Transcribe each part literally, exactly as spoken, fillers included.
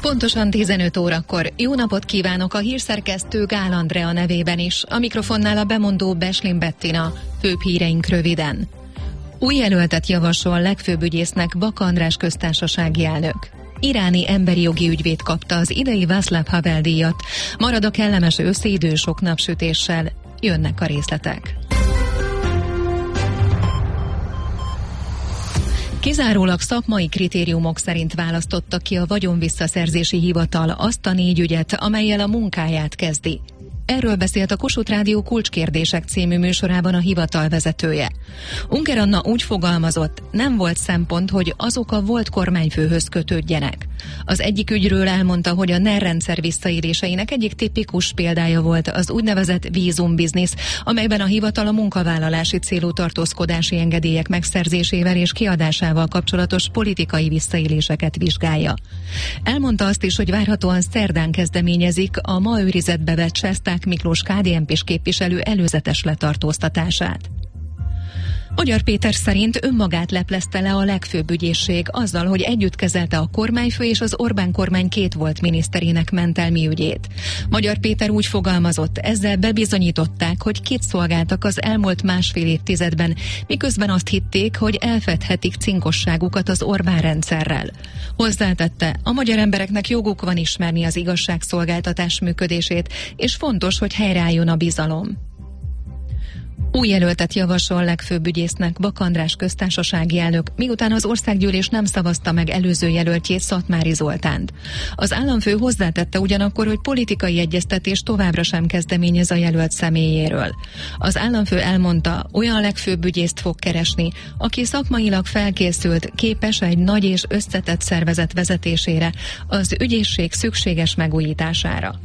Pontosan tizenöt órakor. Jó napot kívánok a hírszerkesztő Gál Andrea nevében is. A mikrofonnál a bemondó Beslin Bettina. Főbb híreink röviden. Új jelöltet javasol legfőbb ügyésznek Baka András köztársasági elnök. Iráni emberi jogi ügyvéd kapta az idei Václav Havel díjat. Marad a kellemes őszi idő sok napsütéssel. Jönnek a részletek. Kizárólag szakmai kritériumok szerint választotta ki a vagyonvisszaszerzési hivatal azt a négy ügyet, amellyel a munkáját kezdi. Erről beszélt a Kossuth Rádió Kulcskérdések című műsorában a hivatal vezetője. Unker Anna úgy fogalmazott, nem volt szempont, hogy azok a volt kormányfőhöz kötődjenek. Az egyik ügyről elmondta, hogy a NER rendszer visszaéléseinek egyik tipikus példája volt az úgynevezett vízumbiznisz, amelyben a hivatal a munkavállalási célú tartózkodási engedélyek megszerzésével és kiadásával kapcsolatos politikai visszaéléseket vizsgálja. Elmondta azt is, hogy várhatóan szerdán kezdeményezik a ma őrizetbe vett Sesták Miklós ká dé en pés képviselő előzetes letartóztatását. Magyar Péter szerint önmagát leplezte le a legfőbb ügyészség azzal, hogy együtt kezelte a kormányfő és az Orbán kormány két volt miniszterének mentelmi ügyét. Magyar Péter úgy fogalmazott, ezzel bebizonyították, hogy kit szolgáltak az elmúlt másfél évtizedben, miközben azt hitték, hogy elfedhetik cinkosságukat az Orbán rendszerrel. Hozzátette, a magyar embereknek joguk van ismerni az igazságszolgáltatás működését, és fontos, hogy helyreálljon a bizalom. Új jelöltet javasol legfőbb ügyésznek Baka András köztársasági elnök, miután az országgyűlés nem szavazta meg előző jelöltjét, Szatmári Zoltánt. Az államfő hozzátette ugyanakkor, hogy politikai egyeztetés továbbra sem kezdeményez a jelölt személyéről. Az államfő elmondta, olyan legfőbb ügyészt fog keresni, aki szakmailag felkészült, képes egy nagy és összetett szervezet vezetésére, az ügyészség szükséges megújítására.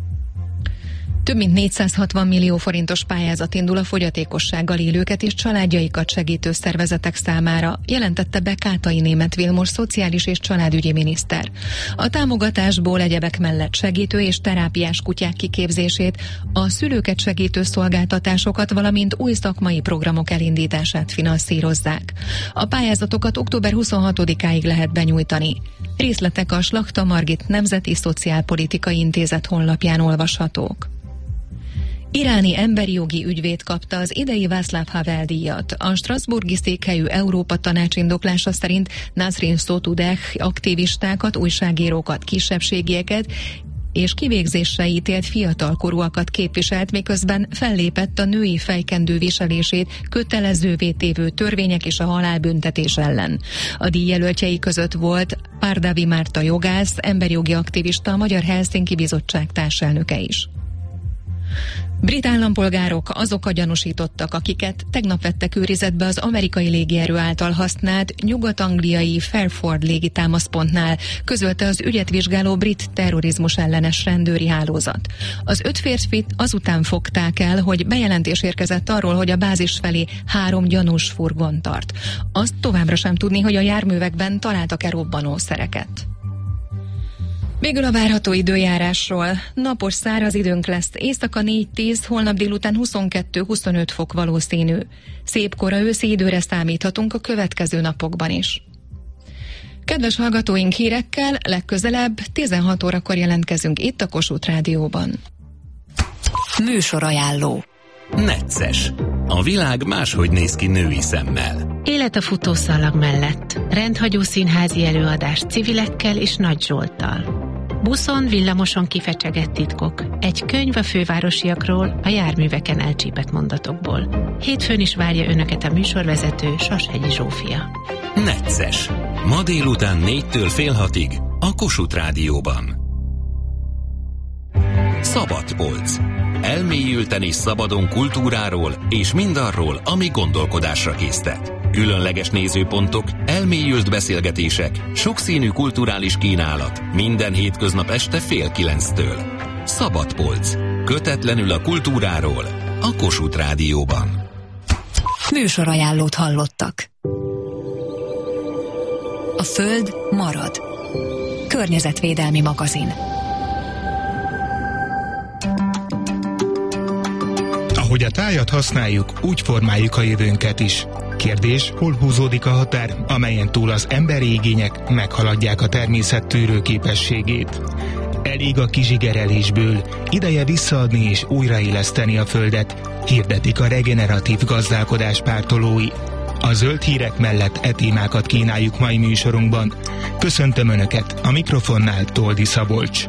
Több mint négyszázhatvan millió forintos pályázat indul a fogyatékossággal élőket és családjaikat segítő szervezetek számára, jelentette be Kátai Németh Vilmos szociális és családügyi miniszter. A támogatásból egyebek mellett segítő és terápiás kutyák kiképzését, a szülőket segítő szolgáltatásokat, valamint új szakmai programok elindítását finanszírozzák. A pályázatokat október huszonhatodikáig lehet benyújtani. Részletek a Slachta Margit Nemzeti Szociálpolitikai Intézet honlapján olvashatók. Iráni emberi jogi ügyvéd kapta az idei Václav Havel díjat. A strasbourgi székhelyű Európa Tanács indoklása szerint Nasrin Sotoudeh aktivistákat, újságírókat, kisebbségieket és kivégzésre ítélt fiatalkorúakat képviselt, miközben fellépett a női fejkendő viselését kötelezővé tévő törvények és a halálbüntetés ellen. A díjjelöltjei között volt Párdávi Márta jogász, emberi jogi aktivista, a Magyar Helsinki Bizottság társelnöke is. Brit állampolgárok azok a gyanúsítottak, akiket tegnap vettek őrizetbe az amerikai légierő által használt nyugat-angliai Fairford légitámaszpontnál, közölte az ügyet vizsgáló brit terrorizmus ellenes rendőri hálózat. Az öt férfit azután fogták el, hogy bejelentés érkezett arról, hogy a bázis felé három gyanús furgon tart. Azt továbbra sem tudni, hogy a járművekben találtak-e robbanószereket. Végül a várható időjárásról. Napos, száraz időnk lesz, éjszaka négy-tíz, holnap délután huszonkettő-huszonöt fok valószínű. Szép kora őszi időre számíthatunk a következő napokban is. Kedves hallgatóink, hírekkel legközelebb tizenhat órakor jelentkezünk itt a Kossuth Rádióban. Műsorajánló. Necces. A világ máshogy néz ki női szemmel. Élet a futószalag mellett. Rendhagyó színházi előadás civilekkel és Nagy Zsolttal. Buszon, villamoson kifecsegett titkok. Egy könyv a fővárosiakról, a járműveken elcsípett mondatokból. Hétfőn is várja önöket a műsorvezető Sashegyi Zsófia. Necces. Ma délután négytől fél hatig a Kossuth Rádióban. Szabadpolc. Elmélyülten és szabadon kultúráról és mindarról, ami gondolkodásra késztet. Különleges nézőpontok, elmélyült beszélgetések, sokszínű kulturális kínálat. Minden hétköznap este fél kilenctől. Szabadpolc. Kötetlenül a kultúráról a Kossuth Rádióban. Műsorajánlót hallottak. A Föld marad. Környezetvédelmi magazin. Ahogy a tájat használjuk, úgy formáljuk a jövőnket is. Kérdés, hol húzódik a határ, amelyen túl az emberi igények meghaladják a természet tűrő képességét. Elég a kizsigerelésből, ideje visszaadni és újraéleszteni a földet, hirdetik a regeneratív gazdálkodás pártolói. A zöld hírek mellett e témákat kínáljuk mai műsorunkban. Köszöntöm Önöket, a mikrofonnál Toldi Szabolcs.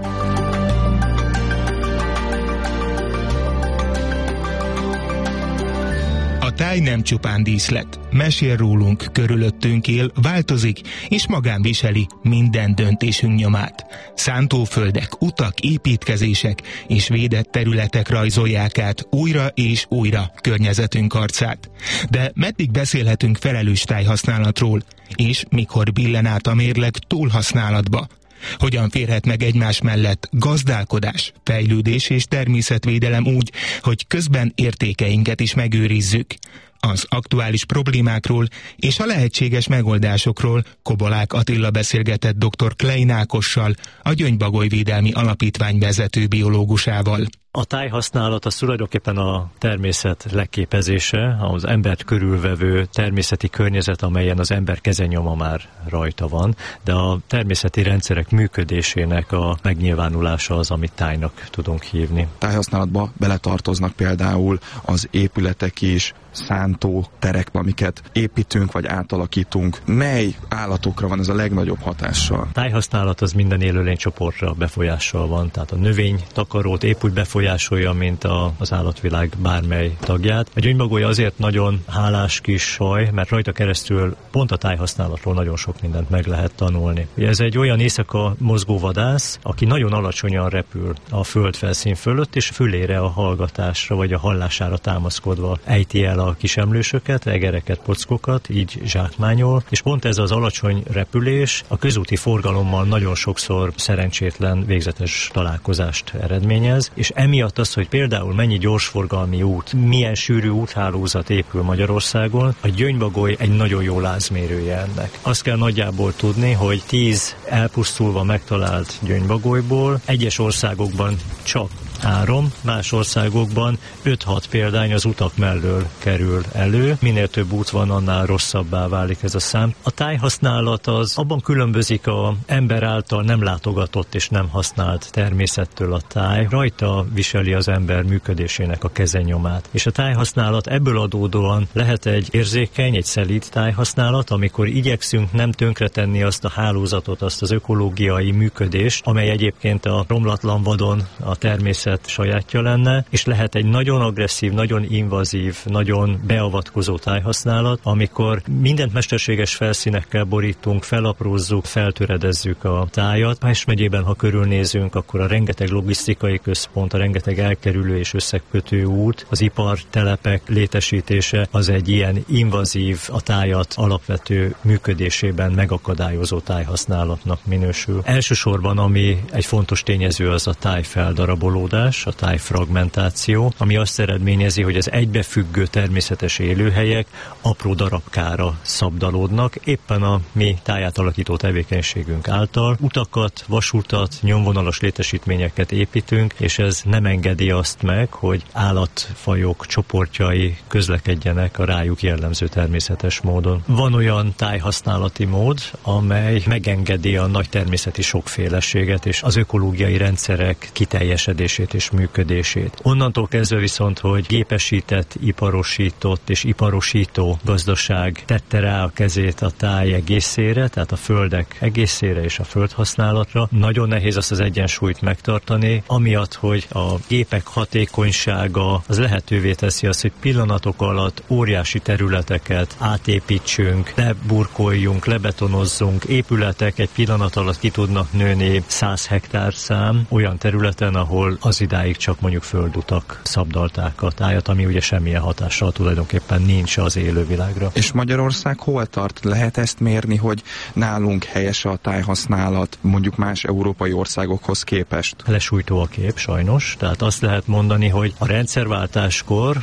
A táj nem csupán díszlet, mesél rólunk, körülöttünk él, változik, és magán viseli minden döntésünk nyomát. Szántóföldek, utak, építkezések és védett területek rajzolják át újra és újra környezetünk arcát. De meddig beszélhetünk felelős tájhasználatról, és mikor billen át a mérleg túlhasználatba? Hogyan férhet meg egymás mellett gazdálkodás, fejlődés és természetvédelem úgy, hogy közben értékeinket is megőrizzük? Az aktuális problémákról és a lehetséges megoldásokról Kobolák Attila beszélgetett dr. Klein Ákossal, a Gyöngybagoly Védelmi Alapítvány vezető biológusával. A tájhasználat az tulajdonképpen a természet leképezése, az embert körülvevő természeti környezet, amelyen az ember kezenyoma már rajta van, de a természeti rendszerek működésének a megnyilvánulása az, amit tájnak tudunk hívni. Tájhasználatba beletartoznak például az épületek is, szántó terek, amiket építünk vagy átalakítunk. Mely állatokra van ez a legnagyobb hatással? A tájhasználat az minden élőlénycsoportra befolyással van, tehát a növény takarót épp úgy befolyásolja, mint a, az állatvilág bármely tagját. A gyöngybagoly azért nagyon hálás kis faj, mert rajta keresztül pont a tájhasználatról nagyon sok mindent meg lehet tanulni. Ez egy olyan éjszaka mozgó vadász, aki nagyon alacsonyan repül a földfelszín fölött, és fülére a hallgatásra vagy a hallására támaszkodva ejti el a kis emlősöket, egereket, pockokat, így zsákmányol, és pont ez az alacsony repülés a közúti forgalommal nagyon sokszor szerencsétlen végzetes találkozást eredményez, és emiatt az, hogy például mennyi gyorsforgalmi út, milyen sűrű úthálózat épül Magyarországon, a gyöngybagoly egy nagyon jó lázmérője ennek. Azt kell nagyjából tudni, hogy tíz elpusztulva megtalált gyöngybagolyból egyes országokban csak három, más országokban öt-hat példány az utak mellől kerül elő. Minél több út van, annál rosszabbá válik ez a szám. A tájhasználat az abban különbözik az ember által nem látogatott és nem használt természettől a táj. Rajta viseli az ember működésének a kezenyomát. És a tájhasználat ebből adódóan lehet egy érzékeny, egy szelíd tájhasználat, amikor igyekszünk nem tönkretenni azt a hálózatot, azt az ökológiai működést, amely egyébként a romlatlan vadon a természet sajátja lenne, és lehet egy nagyon agresszív, nagyon invazív, nagyon beavatkozó tájhasználat, amikor mindent mesterséges felszínekkel borítunk, felaprózzuk, feltöredezzük a tájat. Pest megyében, ha körülnézünk, akkor a rengeteg logisztikai központ, a rengeteg elkerülő és összekötő út, az ipartelepek létesítése az egy ilyen invazív, a tájat alapvető működésében megakadályozó tájhasználatnak minősül. Elsősorban, ami egy fontos tényező, az a tájfeldarabolódás, a tájfragmentáció, ami azt eredményezi, hogy az egybefüggő természetes élőhelyek apró darabkára szabdalódnak, éppen a mi tájátalakító tevékenységünk által. Utakat, vasutat, nyomvonalas létesítményeket építünk, és ez nem engedi azt meg, hogy állatfajok csoportjai közlekedjenek a rájuk jellemző természetes módon. Van olyan tájhasználati mód, amely megengedi a nagy természeti sokféleséget és az ökológiai rendszerek kiteljesedését és működését. Onnantól kezdve viszont, hogy gépesített, iparosított és iparosító gazdaság tette rá a kezét a táj egészére, tehát a földek egészére és a földhasználatra, nagyon nehéz azt az egyensúlyt megtartani, amiatt, hogy a gépek hatékonysága az lehetővé teszi azt, hogy pillanatok alatt óriási területeket átépítsünk, leburkoljunk, lebetonozzunk, épületek egy pillanat alatt ki tudnak nőni száz hektár szám olyan területen, ahol az idáig csak mondjuk földutak szabdalták a tájat, ami ugye semmilyen hatással tulajdonképpen nincs az élővilágra. És Magyarország hol tart? Lehet ezt mérni, hogy nálunk helyes a tájhasználat mondjuk más európai országokhoz képest? Lesújtó a kép, sajnos. Tehát azt lehet mondani, hogy a rendszerváltáskor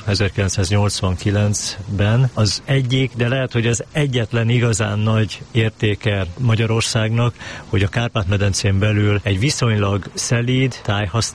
ezerkilencszáznyolcvankilencben az egyik, de lehet, hogy az egyetlen igazán nagy értéke Magyarországnak, hogy a Kárpát-medencén belül egy viszonylag szelíd tájhasználat volt,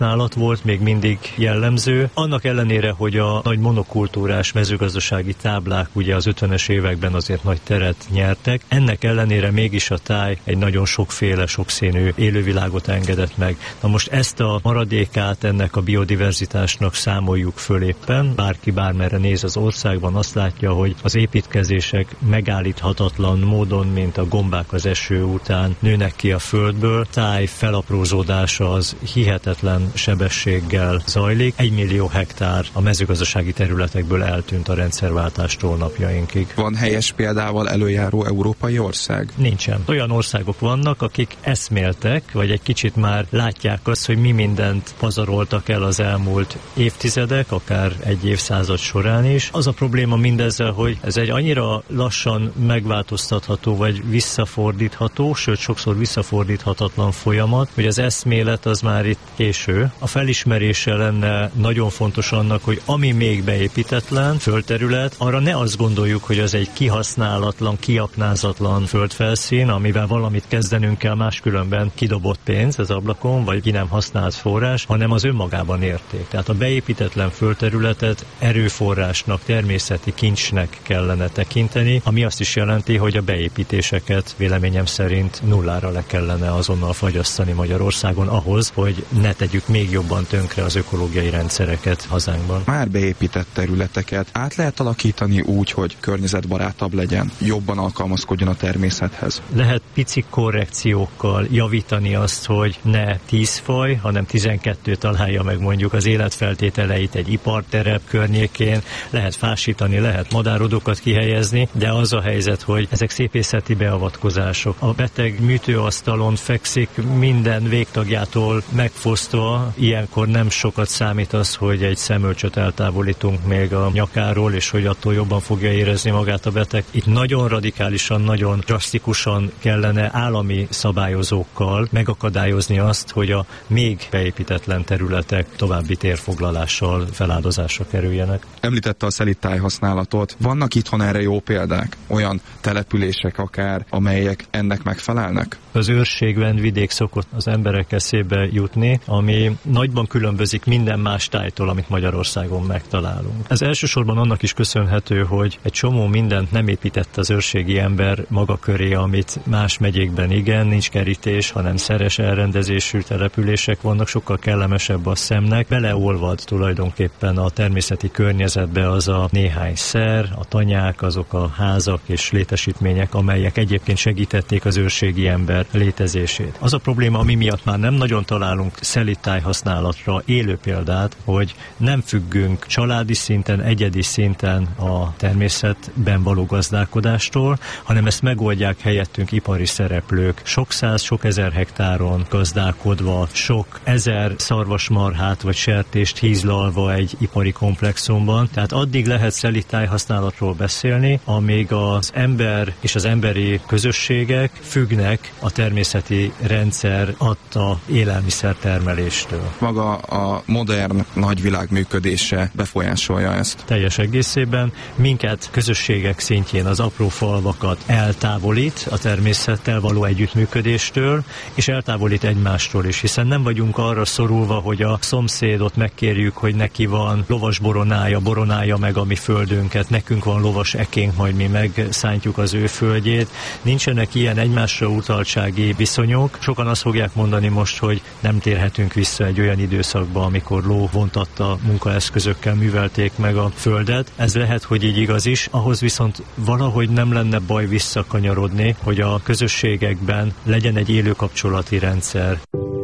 volt, még mindig jellemző. Annak ellenére, hogy a nagy monokultúrás mezőgazdasági táblák ugye az ötvenes években azért nagy teret nyertek, ennek ellenére mégis a táj egy nagyon sokféle, sokszínű élővilágot engedett meg. Na most ezt a maradékát ennek a biodiverzitásnak számoljuk föl éppen. Bárki bármerre néz az országban, azt látja, hogy az építkezések megállíthatatlan módon, mint a gombák az eső után nőnek ki a földből. Táj felaprózódása az hihetetlen sebességgel zajlik. Egy millió hektár a mezőgazdasági területekből eltűnt a rendszerváltástól napjainkig. Van helyes példával előjáró európai ország? Nincsen. Olyan országok vannak, akik eszméltek, vagy egy kicsit már látják azt, hogy mi mindent pazaroltak el az elmúlt évtizedek, akár egy évszázad során is. Az a probléma mindezzel, hogy ez egy annyira lassan megváltoztatható, vagy visszafordítható, sőt sokszor visszafordíthatatlan folyamat, hogy az eszmélet az már itt késő. A felismerése lenne nagyon fontos annak, hogy ami még beépítetlen földterület, arra ne azt gondoljuk, hogy az egy kihasználatlan, kiaknázatlan földfelszín, amivel valamit kezdenünk kell, máskülönben kidobott pénz az ablakon, vagy ki nem használt forrás, hanem az önmagában érték. Tehát a beépítetlen földterületet erőforrásnak, természeti kincsnek kellene tekinteni, ami azt is jelenti, hogy a beépítéseket véleményem szerint nullára le kellene azonnal fagyasztani Magyarországon ahhoz, hogy ne tegyük még jobban tönkre az ökológiai rendszereket hazánkban. Már beépített területeket át lehet alakítani úgy, hogy környezetbarátabb legyen, jobban alkalmazkodjon a természethez? Lehet pici korrekciókkal javítani azt, hogy ne tíz faj, hanem tizenkettő találja meg mondjuk az életfeltételeit egy iparterep környékén, lehet fásítani, lehet madárodokat kihelyezni, de az a helyzet, hogy ezek szépészeti beavatkozások. A beteg műtőasztalon fekszik minden végtagjától megfosztva, ilyenkor nem sokat számít az, hogy egy szemölcsöt eltávolítunk még a nyakáról, és hogy attól jobban fogja érezni magát a beteg. Itt nagyon radikálisan, nagyon drasztikusan kellene állami szabályozókkal megakadályozni azt, hogy a még beépítetlen területek további térfoglalással feláldozásra kerüljenek. Említette a szelíd tájhasználatot. Vannak itthon erre jó példák? Olyan települések akár, amelyek ennek megfelelnek? Az őrségben vidék szokott az emberek eszébe jutni, ami nagyban különbözik minden más tájtól, amit Magyarországon megtalálunk. Ez elsősorban annak is köszönhető, hogy egy csomó mindent nem épített az őrségi ember maga köré, amit más megyékben igen, nincs kerítés, hanem szeres elrendezésű települések vannak, sokkal kellemesebb a szemnek. Beleolvad tulajdonképpen a természeti környezetbe az a néhány szer, a tanyák, azok a házak és létesítmények, amelyek egyébként segítették az őrségi ember létezését. Az a probléma, ami miatt már nem nagyon találunk szelíd tájhasználatra élő példát, hogy nem függünk családi szinten, egyedi szinten a természetben való gazdálkodástól, hanem ezt megoldják helyettünk ipari szereplők. Sok száz, sok ezer hektáron gazdálkodva, sok ezer szarvasmarhát vagy sertést hízlalva egy ipari komplexumban. Tehát addig lehet szelíd tájhasználatról beszélni, amíg az ember és az emberi közösségek függnek a természeti rendszer adta élelmiszertermeléstől. Maga a modern nagyvilág működése befolyásolja ezt? Teljes egészében minket közösségek szintjén az apró falvakat eltávolít a természettel való együttműködéstől, és eltávolít egymástól is, hiszen nem vagyunk arra szorulva, hogy a szomszédot megkérjük, hogy neki van lovas boronája, boronája meg a mi földünket, nekünk van lovas ekénk, majd mi megszántjuk az ő földjét. Nincsenek ilyen egymásra utaltsági viszonyok. Sokan azt fogják mondani most, hogy nem térhetünk vissza egy olyan időszakba, amikor lóvontatta munkaeszközökkel művelték meg a földet. Ez lehet, hogy így igaz is, ahhoz viszont valahogy nem lenne baj visszakanyarodni, hogy a közösségekben legyen egy élő kapcsolati rendszer.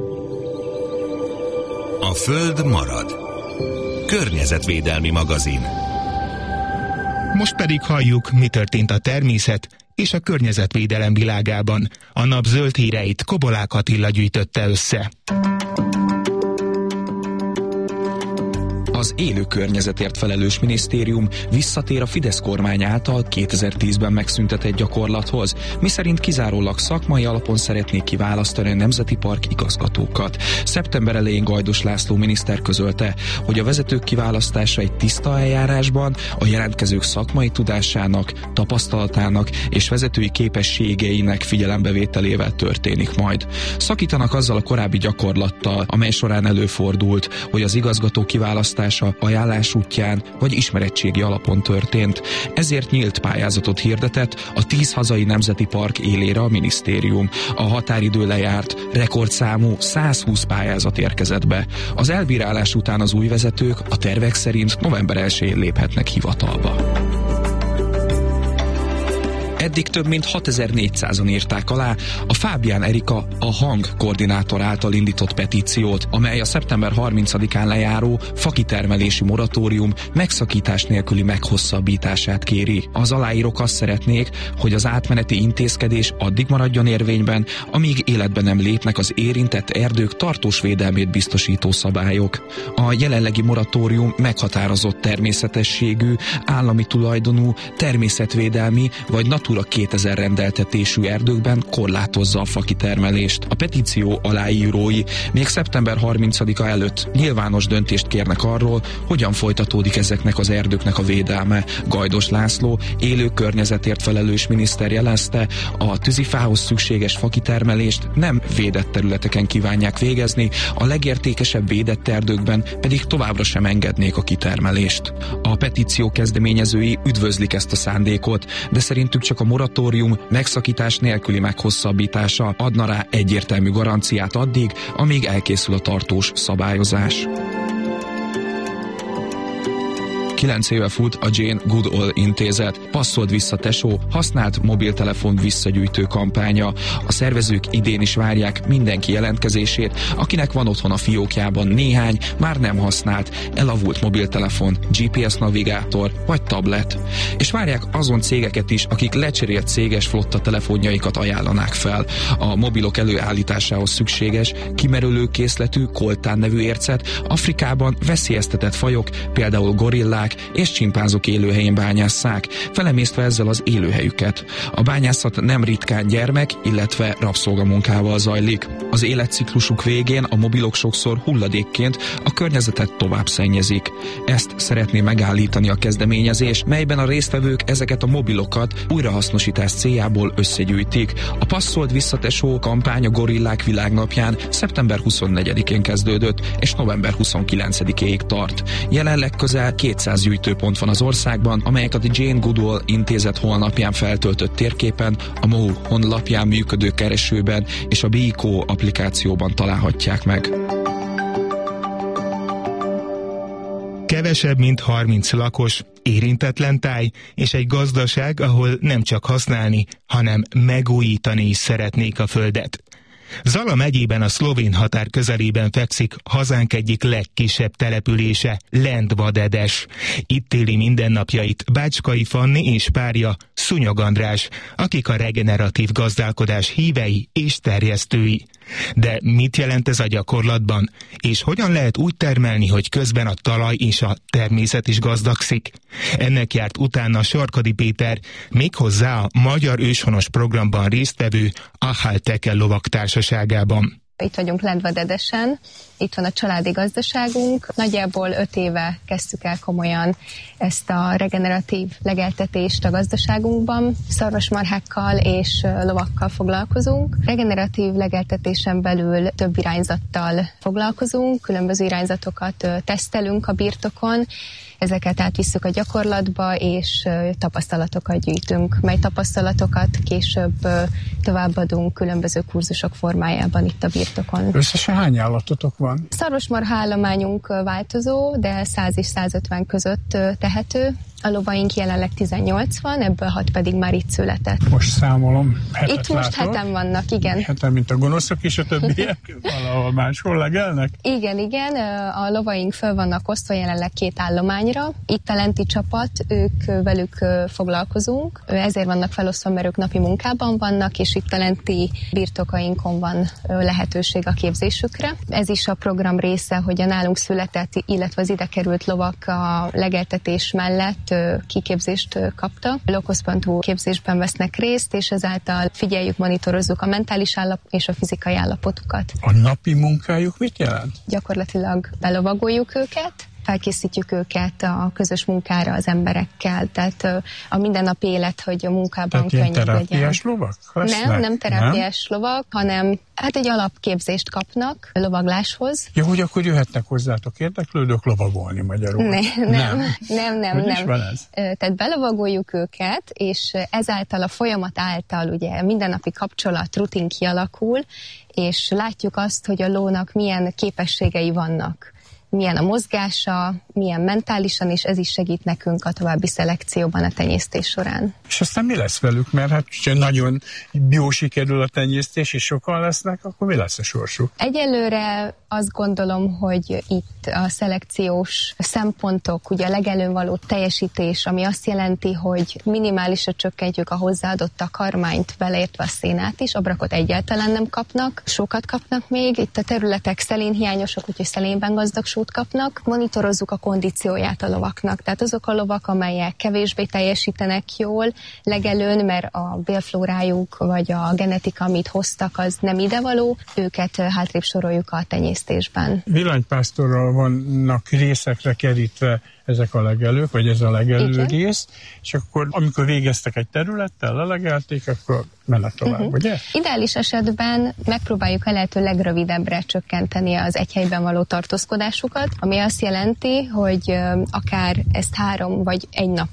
A Föld marad. Környezetvédelmi magazin. Most pedig halljuk, mi történt a természet és a környezetvédelem világában. A nap zöld híreit Kobolák Attila gyűjtötte össze. Az élő környezetért felelős minisztérium visszatér a Fidesz kormány által kétezer-tízben megszüntetett gyakorlathoz, miszerint kizárólag szakmai alapon szeretnék kiválasztani a nemzeti park igazgatókat. Szeptember elején Gajdos László miniszter közölte, hogy a vezetők kiválasztása egy tiszta eljárásban a jelentkezők szakmai tudásának, tapasztalatának és vezetői képességeinek figyelembevételével történik majd. Szakítanak azzal a korábbi gyakorlattal, amely során előfordult, hogy az igazgató kiválasztása ajánlás útján vagy ismerettségi alapon történt. Ezért nyílt pályázatot hirdetett a tíz hazai nemzeti park élére a minisztérium. A határidő lejárt, rekordszámú százhúsz pályázat érkezett be. Az elbírálás után az új vezetők a tervek szerint november elsején léphetnek hivatalba. Eddig több mint hatezer-négyszázan írták alá a Fábián Erika, a Hang koordinátor által indított petíciót, amely a szeptember harmincadikán lejáró fakitermelési moratórium megszakítás nélküli meghosszabbítását kéri. Az aláírók azt szeretnék, hogy az átmeneti intézkedés addig maradjon érvényben, amíg életbe nem lépnek az érintett erdők tartós védelmét biztosító szabályok. A jelenlegi moratórium meghatározott természetességű, állami tulajdonú, természetvédelmi vagy Natura kétezer rendeltetésű erdőkben korlátozza a fakitermelést. A petíció aláírói még szeptember harmincadika előtt nyilvános döntést kérnek arról, hogyan folytatódik ezeknek az erdőknek a védelme. Gajdos László, élő környezetért felelős miniszter jelezte, a tűzifához szükséges fakitermelést nem védett területeken kívánják végezni, a legértékesebb védett erdőkben pedig továbbra sem engednék a kitermelést. A petíció kezdeményezői üdvözlik ezt a szándékot, de szerintük csak a moratórium megszakítás nélküli meghosszabbítása adna rá egyértelmű garanciát addig, amíg elkészül a tartós szabályozás. Kilenc éve fut a Jane Goodall intézet Passzold vissza tesó használt mobiltelefon visszagyűjtő kampánya. A szervezők idén is várják mindenki jelentkezését, akinek van otthon a fiókjában néhány, már nem használt, elavult mobiltelefon, gé pé es navigátor vagy tablet. És várják azon cégeket is, akik lecserélt céges flotta telefonjaikat ajánlanák fel. A mobilok előállításához szükséges, kimerülő készletű koltán nevű ércet Afrikában veszélyeztetett fajok, például gorillák és csimpánzok élőhelyén bányásszák, felemésztve ezzel az élőhelyüket. A bányászat nem ritkán gyermek, illetve rabszolgamunkával zajlik. Az életciklusuk végén a mobilok sokszor hulladékként a környezetet tovább szennyezik. Ezt szeretné megállítani a kezdeményezés, melyben a résztvevők ezeket a mobilokat újrahasznosítás céljából összegyűjtik. A Passzold visszatesó kampány a Gorillák világnapján szeptember huszonnegyedikén kezdődött, és november huszonkilencedikéig tart. Jelenleg közel kétszáz gyűjtőpont van az országban, amelyeket a Jane Goodall intézet honlapján feltöltött térképen, a em o u honlapján működő keresőben és a Biko applikációban találhatják meg. Kevesebb, mint harminc lakos, érintetlen táj és egy gazdaság, ahol nem csak használni, hanem megújítani is szeretnék a földet. Zala megyében a szlovén határ közelében fekszik hazánk egyik legkisebb települése, Lendvadedes. Itt éli mindennapjait Bácskai Fanni és párja, Szúnyog András, akik a regeneratív gazdálkodás hívei és terjesztői. De mit jelent ez a gyakorlatban, és hogyan lehet úgy termelni, hogy közben a talaj és a természet is gazdagszik? Ennek járt utána Sarkadi Péter, méghozzá a Magyar Őshonos programban résztvevő Ahál Tekel lovaktársaságában. Itt vagyunk Lendvadedesen, itt van a családi gazdaságunk. Nagyjából öt éve kezdtük el komolyan ezt a regeneratív legeltetést a gazdaságunkban. Szarvasmarhákkal és lovakkal foglalkozunk. Regeneratív legeltetésen belül több irányzattal foglalkozunk, különböző irányzatokat tesztelünk a birtokon, ezeket átvisszük a gyakorlatba, és tapasztalatokat gyűjtünk, mely tapasztalatokat később továbbadunk különböző kurzusok formájában itt a birtokon. Összesen hány állatotok van? Szarvasmarha állományunk változó, de száz és százötven között tehető. A lovaink jelenleg tizennyolc van, ebből hat pedig már itt született. Most számolom, hetet Itt most látok. heten vannak, igen. Heten, mint a gonoszok és a többiek, valahol máshol legelnek? Igen, igen, a lovaink föl vannak osztva jelenleg két állományra. Itt a lenti csapat, ők velük foglalkozunk, ezért vannak felosztva, mert ők napi munkában vannak, és itt a lenti birtokainkon van lehetőség a képzésükre. Ez is a program része, hogy a nálunk született, illetve az ide került lovak a legeltetés mellett kiképzést kaptak. Loközpontú képzésben vesznek részt, és ezáltal figyeljük, monitorozzuk a mentális állapot és a fizikai állapotukat. A napi munkájuk mit jelent? Gyakorlatilag belovagoljuk őket, felkészítjük őket a közös munkára az emberekkel, tehát a mindennapi élet, hogy a munkában tehát könnyebb legyen. terápiás lovak lesznek? Nem, nem terápiás nem? lovak, hanem hát egy alapképzést kapnak a lovagláshoz. Ja, hogy akkor jöhetnek hozzátok érdeklődők lovagolni magyarul? Ne, nem, nem, nem, nem. Hogy nem. is van ez? Tehát belovagoljuk őket, és ezáltal a folyamat által ugye mindennapi kapcsolat, rutin kialakul, és látjuk azt, hogy a lónak milyen képességei vannak. Milyen a mozgása, milyen mentálisan, és ez is segít nekünk a további szelekcióban a tenyésztés során. És aztán mi lesz velük? Mert hát ha nagyon jó sikerül a tenyésztés, és sokan lesznek, akkor mi lesz a sorsuk? Egyelőre azt gondolom, hogy itt a szelekciós szempontok, ugye a legelőn való teljesítés, ami azt jelenti, hogy minimálisra csökkentjük a hozzáadott takarmányt, beleértve a szénát is, abrakot egyáltalán nem kapnak, sokat kapnak még, itt a területek szelénhiányosak, úgyhogy szelénben gazdag sót kapnak, monitorozzuk a kondícióját a lovaknak, tehát azok a lovak, amelyek kevésbé teljesítenek jól legelőn, mert a bélflórájuk vagy a genetika, amit hoztak, az nem idevaló, őket hátrébb soroljuk a tenyésztésben. Villanypásztorral vannak részekre kerítve ezek a legelők, vagy ez a legelő igen. rész, és akkor amikor végeztek egy területtel, lelegelték, akkor menet tovább, uh-huh. ugye? Ideális esetben megpróbáljuk a lehető legrövidebbre csökkenteni az egy helyben való tartózkodásukat, ami azt jelenti, hogy akár ezt három vagy egy nap